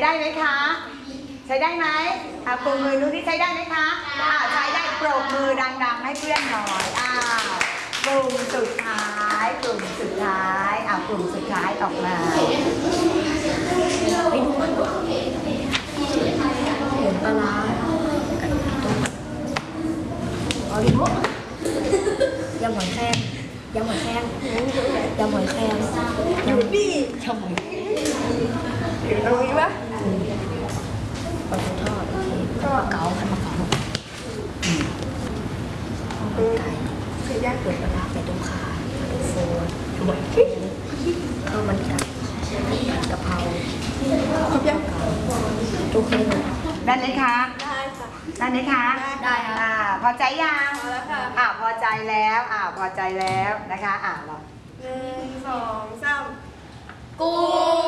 ได้ไหมคะใช้ได้ไหมปรบมือดูที่ใช้ได้ไหมคะใช้ได้ปรบมือดังๆให้เพื่อนหน่อยกลุ่มสุดท้ายกลุ่มสุดท้ายกลุ่มสุดท้ายออกมาไปดูมันหมูปลาร้าเอาดิยำหอยแครงยำหอยแครงยำหอยแครงอยู่ดิยำหอยอยู่ตรงนี้ปะปลาทูทอดโอเคปลาเก๋าผัดปลาเก๋าไก่เคยย่างเปิดปลาร้าไปตรงขาโฟนข้าวมันไก่กะเพราครบยังโอเคได้ไหมคะได้ค่ะได้ไหมคะได้ค่ะพอใจยังพอแล้วค่ะพอใจแล้วพอใจแล้วนะคะเรา1 2 3กุ้ง